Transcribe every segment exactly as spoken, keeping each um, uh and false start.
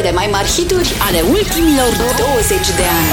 Cele mai mari hituri ale ultimilor douăzeci de ani.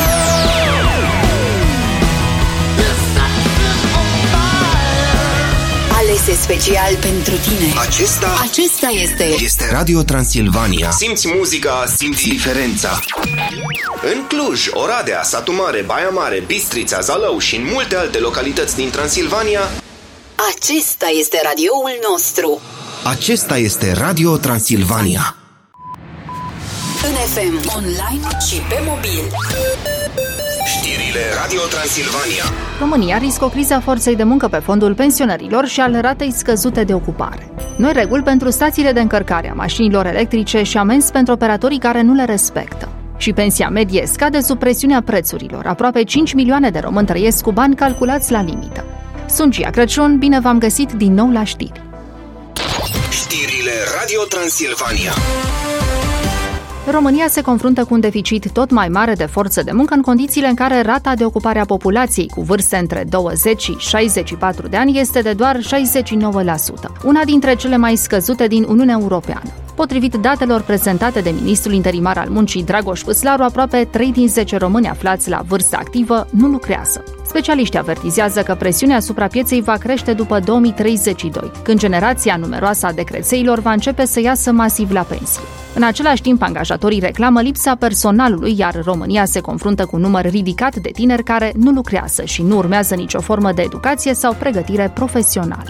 Alese special pentru tine. Acesta Acesta este Este Radio Transilvania. Simți muzica, simți diferența. În Cluj, Oradea, Satu Mare, Baia Mare, Bistrița, Zalău și în multe alte localități din Transilvania, Acesta este radioul nostru. acesta este Radio Transilvania. În F M, online și pe mobil. Știrile Radio Transilvania. România riscă o criză a forței de muncă pe fondul pensionărilor și al ratei scăzute de ocupare. Noi reguli pentru stațiile de încărcare a mașinilor electrice și amenzi pentru operatorii care nu le respectă. Și pensia medie scade sub presiunea prețurilor. Aproape cinci milioane de români trăiesc cu bani calculați la limită. Sunt Gia Crăciun, bine v-am găsit din nou la știri. Știrile Radio Transilvania. România se confruntă cu un deficit tot mai mare de forță de muncă în condițiile în care rata de ocupare a populației cu vârste între douăzeci și șaizeci și patru de ani este de doar șaizeci și nouă la sută, una dintre cele mai scăzute din Uniunea Europeană. Potrivit datelor prezentate de ministrul interimar al muncii Dragoș Păslaru, aproape trei din zece români aflați la vârstă activă nu lucrează. Specialiștii avertizează că presiunea asupra pieței va crește după două mii treizeci și doi, când generația numeroasă a decrețeilor va începe să iasă masiv la pensie. În același timp, angajatorii reclamă lipsa personalului, iar România se confruntă cu un număr ridicat de tineri care nu lucrează și nu urmează nicio formă de educație sau pregătire profesională.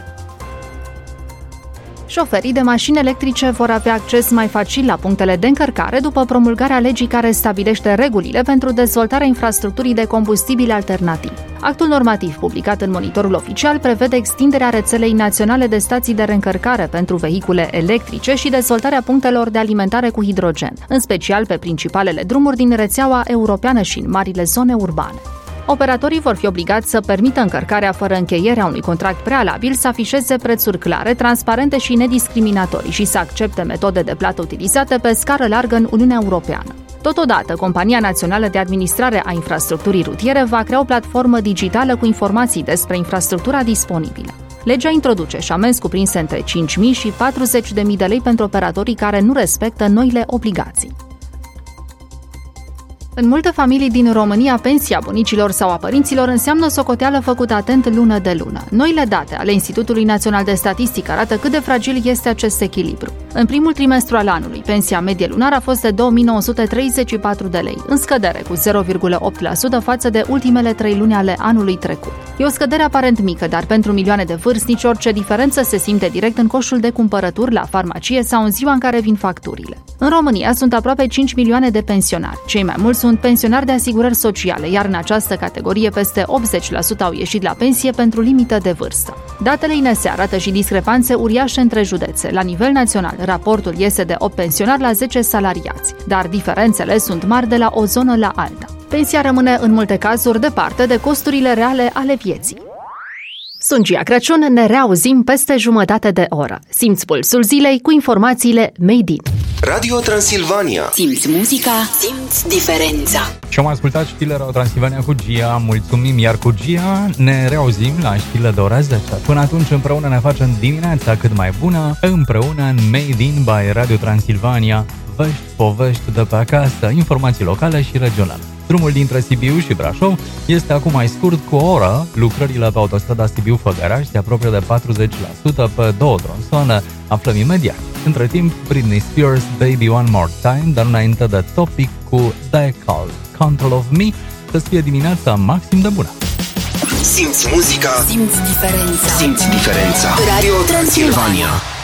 Șoferii de mașini electrice vor avea acces mai facil la punctele de încărcare după promulgarea legii care stabilește regulile pentru dezvoltarea infrastructurii de combustibili alternativi. Actul normativ publicat în Monitorul Oficial prevede extinderea rețelei naționale de stații de reîncărcare pentru vehicule electrice și dezvoltarea punctelor de alimentare cu hidrogen, în special pe principalele drumuri din rețeaua europeană și în marile zone urbane. Operatorii vor fi obligați să permită încărcarea fără încheierea unui contract prealabil, să afișeze prețuri clare, transparente și nediscriminatorii și să accepte metode de plată utilizate pe scară largă în Uniunea Europeană. Totodată, Compania Națională de Administrare a Infrastructurii Rutiere va crea o platformă digitală cu informații despre infrastructura disponibilă. Legea introduce și amenzi cuprinse între cinci mii și patruzeci de mii de lei pentru operatorii care nu respectă noile obligații. În multe familii din România, pensia bunicilor sau a părinților înseamnă o socoteală făcută atent lună de lună. Noile date ale Institutului Național de Statistică arată cât de fragil este acest echilibru. În primul trimestru al anului, pensia medie lunară a fost de două mii nouă sute treizeci și patru de lei, în scădere cu zero virgulă opt la sută față de ultimele trei luni ale anului trecut. E o scădere aparent mică, dar pentru milioane de vârstnici orice diferență se simte direct în coșul de cumpărături la farmacie sau în ziua în care vin facturile. În România sunt aproape cinci milioane de pensionari. Cei mai mulți sunt pensionari de asigurări sociale, iar în această categorie peste optzeci la sută au ieșit la pensie pentru limită de vârstă. Datele I N S E arată și discrepanțe uriașe între județe. La nivel național, raportul este de opt pensionari la zece salariați, dar diferențele sunt mari de la o zonă la alta. Pensia rămâne în multe cazuri departe de costurile reale ale vieții. Sunt Gia Crăciun, ne reauzim peste jumătate de oră. Simți pulsul zilei cu informațiile Made in Radio Transilvania. Simți muzica, simți diferența. Și am ascultat știrile Radio Transilvania cu Gia, mulțumim, iar cu Gia ne reauzim la știrile de ora zece. Până atunci împreună ne facem dimineața cât mai bună, împreună în Made in by Radio Transilvania, vești, povești de pe acasă, informații locale și regionale. Drumul dintre Sibiu și Brașov este acum mai scurt cu o oră. Lucrările pe autostrada Sibiu-Făgăraș se apropie de patruzeci la sută pe două tronsoane. Aflăm imediat. Între timp, Britney Spears, Baby One More Time, dar înainte de Topic cu The Call, Control of Me. Să-ți fie dimineața maxim de bună. Simți muzica, simți diferența. Simți diferența. Radio Transilvania.